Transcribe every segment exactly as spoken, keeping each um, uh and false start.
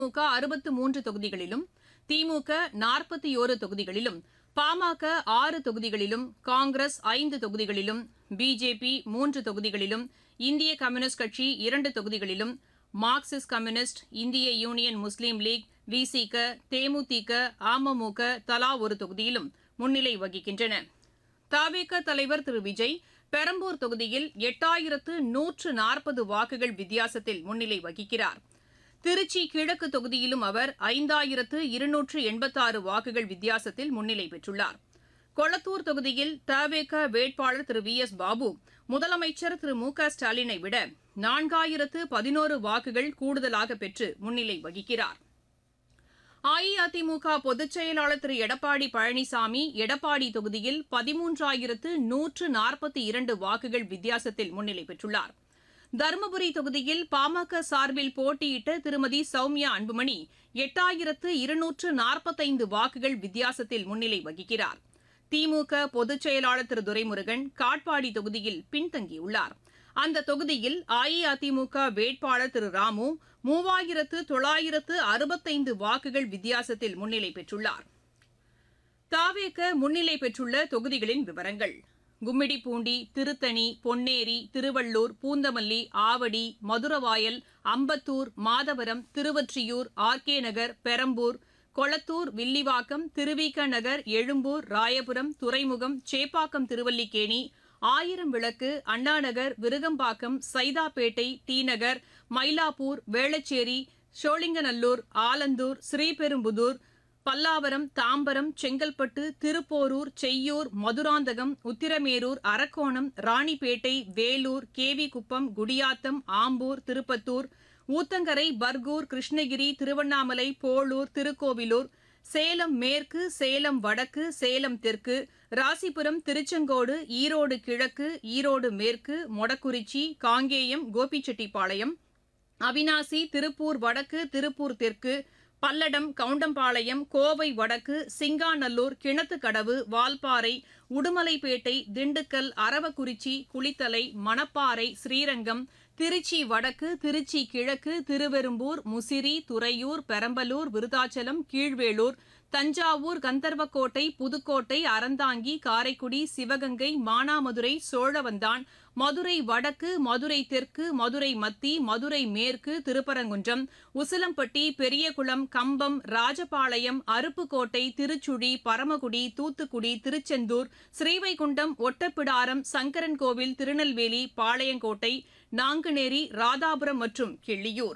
திமுக அறுபத்து மூன்று தொகுதிகளிலும், திமுக நாற்பத்தி ஒரு தொகுதிகளிலும், பாமக ஆறு தொகுதிகளிலும், காங்கிரஸ் ஐந்து தொகுதிகளிலும், பிஜேபி மூன்று தொகுதிகளிலும், இந்திய கம்யூனிஸ்ட் கட்சி இரண்டு தொகுதிகளிலும், மார்க்சிஸ்ட் கம்யூனிஸ்ட், இந்திய யூனியன் முஸ்லீம் லீக், விசிக, தேமுதிக, அமமுக தலா ஒரு தொகுதியிலும் முன்னிலை வகிக்கின்றன. தவேக தலைவர் திரு விஜய் பெரம்பூர் தொகுதியில் எட்டாயிரத்து நூற்று நாற்பது வாக்குகள் வித்தியாசத்தில் முன்னிலை வகிக்கிறார். திருச்சி கிழக்கு தொகுதியிலும் அவர் ஐந்தாயிரத்து இருநூற்று எண்பத்தாறு வாக்குகள் வித்தியாசத்தில் முன்னிலை பெற்றுள்ளார். கொளத்தூர் தொகுதியில் தவேக வேட்பாளர் திரு வி எஸ் பாபு முதலமைச்சர் திரு மு க ஸ்டாலினை விட நான்காயிரத்து பதினோரு வாக்குகள் கூடுதலாக பெற்று முன்னிலை வகிக்கிறார். அஇஅதிமுக பொதுச் செயலாளர் திரு எடப்பாடி பழனிசாமி எடப்பாடி தொகுதியில் பதிமூன்றாயிரத்து நூற்று நாற்பத்தி இரண்டு வாக்குகள் வித்தியாசத்தில் முன்னிலை பெற்றுள்ளார். தருமபுரி தொகுதியில் பாமக சார்பில் போட்டியிட்ட திருமதி சௌமியா அன்புமணி எட்டாயிரத்து இருநூற்று நாற்பத்தைந்து வாக்குகள் வித்தியாசத்தில் முன்னிலை வகிக்கிறார். திமுக பொதுச் செயலாளர் திரு துரைமுருகன் காட்பாடி தொகுதியில் பின்தங்கியுள்ளார். அந்த தொகுதியில் அஇஅதிமுக வேட்பாளர் திரு ராமு மூவாயிரத்து தொள்ளாயிரத்து அறுபத்தைந்து வாக்குகள் வித்தியாசத்தில் முன்னிலை பெற்றுள்ளார். தவேக முன்னிலை பெற்றுள்ள தொகுதிகளின் விவரங்கள்: கும்மிடிப்பூண்டி, திருத்தணி, பொன்னேரி, திருவள்ளூர், பூந்தமல்லி, ஆவடி, மதுரவாயல், அம்பத்தூர், மாதவரம், திருவொற்றியூர், ஆர் கே நகர், பெரம்பூர், கொளத்தூர், வில்லிவாக்கம், திருவிக நகர், எழும்பூர், ராயபுரம், துறைமுகம், சேப்பாக்கம், திருவல்லிக்கேணி, ஆயிரம் விளக்கு, அண்ணாநகர், விருகம்பாக்கம், சைதாப்பேட்டை, டி நகர், மயிலாப்பூர், வேளச்சேரி, சோழிங்கநல்லூர், ஆலந்தூர், ஸ்ரீபெரும்புதூர், பல்லாவரம், தாம்பரம், செங்கல்பட்டு, திருப்போரூர், செய்யூர், மதுராந்தகம், உத்திரமேரூர், அரக்கோணம், ராணிப்பேட்டை, வேலூர், கேவிக்குப்பம், குடியாத்தம், ஆம்பூர், திருப்பத்தூர், ஊத்தங்கரை, பர்கூர், கிருஷ்ணகிரி, திருவண்ணாமலை, போளூர், திருக்கோவிலூர், சேலம் மேற்கு, சேலம் வடக்கு, சேலம் தெற்கு, ராசிபுரம், திருச்செங்கோடு, ஈரோடு கிழக்கு, ஈரோடு மேற்கு, மொடக்குறிச்சி, காங்கேயம், கோபிச்செட்டிப்பாளையம், அவினாசி, திருப்பூர் வடக்கு, திருப்பூர் தெற்கு, பல்லடம், கவுண்டம்பாளையம், கோவை வடக்கு, சிங்காநல்லூர், கிணத்துக்கடவு, வால்பாறை, உடுமலைப்பேட்டை, திண்டுக்கல், அரவக்குறிச்சி, குளித்தலை, மணப்பாறை, ஸ்ரீரங்கம், திருச்சி வடக்கு, திருச்சி கிழக்கு, திருவெரும்பூர், முசிறி, துறையூர், பெரம்பலூர், விருதாச்சலம், கீழ்வேளூர், தஞ்சாவூர், கந்தர்வக்கோட்டை, புதுக்கோட்டை, அறந்தாங்கி, காரைக்குடி, சிவகங்கை, மானாமதுரை, சோழவந்தான், மதுரை வடக்கு, மதுரை தெற்கு, மதுரை மத்தி, மதுரை மேற்கு, திருப்பரங்குன்றம், உசிலம்பட்டி, பெரியகுளம், கம்பம், ராஜபாளையம், அருப்புக்கோட்டை, திருச்சுழி, பரமக்குடி, தூத்துக்குடி, திருச்செந்தூர், ஸ்ரீவைகுண்டம், ஒட்டப்பிடாரம், சங்கரன்கோவில், திருநெல்வேலி, பாளையங்கோட்டை, நாங்குநேரி, ராதாபுரம் மற்றும் கிள்ளியூர்.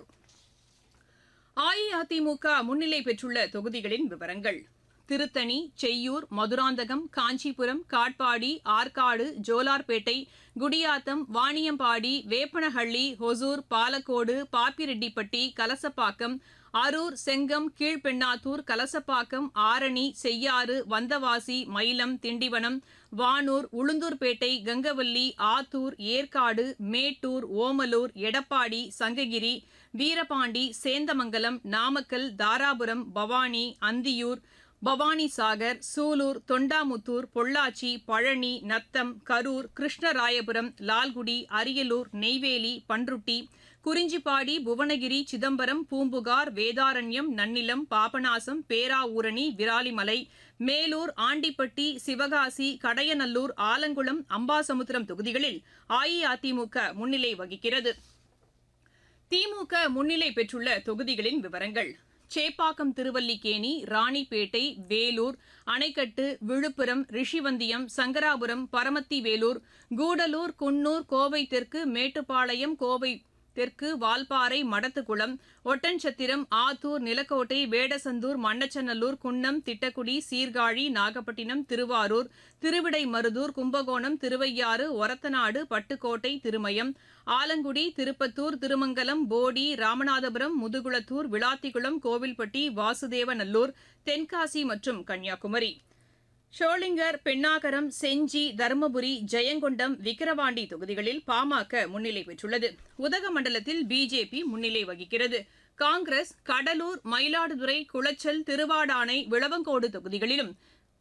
அஇஅதிமுக முன்னிலை பெற்றுள்ள தொகுதிகளின் விவரங்கள்: திருத்தணி, செய்யூர், மதுராந்தகம், காஞ்சிபுரம், காட்பாடி, ஆற்காடு, ஜோலார்பேட்டை, குடியாத்தம், வாணியம்பாடி, வேப்பனஹள்ளி, ஹொசூர், பாலக்கோடு, பாப்பிரெட்டிப்பட்டி, கலசப்பாக்கம், அரூர், செங்கம், கீழ்பெண்ணாத்தூர், கலசப்பாக்கம், ஆரணி, செய்யாறு, வந்தவாசி, மயிலம், திண்டிவனம், வானூர், உளுந்தூர்பேட்டை, கங்கவல்லி, ஆத்தூர், ஏற்காடு, மேட்டூர், ஓமலூர், எடப்பாடி, சங்ககிரி, வீரபாண்டி, சேந்தமங்கலம், நாமக்கல், தாராபுரம், பவானி, அந்தியூர், பவானிசாகர், சூலூர், தொண்டாமுத்தூர், பொள்ளாச்சி, பழனி, நத்தம், கரூர், கிருஷ்ணராயபுரம், லால்குடி, அரியலூர், நெய்வேலி, பன்ருட்டி, குறிஞ்சிப்பாடி, புவனகிரி, சிதம்பரம், பூம்புகார், வேதாரண்யம், நன்னிலம், பாபநாசம், பேராவூரணி, விராலிமலை, மேலூர், ஆண்டிப்பட்டி, சிவகாசி, கடையநல்லூர், ஆலங்குளம், அம்பாசமுத்திரம் தொகுதிகளில் அஇஅதிமுக முன்னிலை வகிக்கிறது. திமுக முன்னிலை பெற்றுள்ள தொகுதிகளின் விவரங்கள்: சேப்பாக்கம், திருவல்லிக்கேணி, ராணிப்பேட்டை, வேலூர், அணைக்கட்டு, விழுப்புரம், ரிஷிவந்தியம், சங்கராபுரம், பரமத்தி வேலூர், கூடலூர், குன்னூர், கோவை தெற்கு, மேட்டுப்பாளையம், கோவை தெற்கு, வால்பாறை, மடத்துக்குளம், ஒட்டன்சத்திரம், ஆத்தூர், நிலக்கோட்டை, வேடசந்தூர், மண்ணச்சநல்லூர், குன்னம், திட்டக்குடி, சீர்காழி, நாகப்பட்டினம், திருவாரூர், திருவிடைமருதூர், கும்பகோணம், திருவையாறு, ஒரத்தநாடு, பட்டுக்கோட்டை, திருமயம், ஆலங்குடி, திருப்பத்தூர், திருமங்கலம், போடி, ராமநாதபுரம், முதுகுளத்தூர், விளாத்திக்குளம், கோவில்பட்டி, வாசுதேவநல்லூர், தென்காசி மற்றும் கன்னியாகுமரி. ஷோளிங்கர், பெண்ணாகரம், செஞ்சி, தருமபுரி, ஜெயங்கொண்டம், விக்கிரவாண்டி தொகுதிகளில் பாமக முன்னிலை பெற்றுள்ளது. உதகமண்டலத்தில் பிஜேபி முன்னிலை வகிக்கிறது. காங்கிரஸ் கடலூர், மயிலாடுதுறை, குளச்சல், திருவாடானை, விளவங்கோடு தொகுதிகளிலும்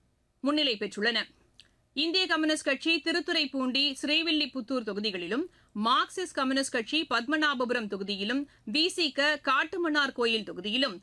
முன்னிலை பெற்றுள்ளன. இந்திய கம்யூனிஸ்ட் கட்சி திருத்துறைப்பூண்டி, ஸ்ரீவில்லிபுத்தூர் தொகுதிகளிலும், மார்க்சிஸ்ட் கம்யூனிஸ்ட் கட்சி பத்மநாபபுரம் தொகுதியிலும் விசிக காட்டுமன்னார் கோயில் தொகுதியிலும்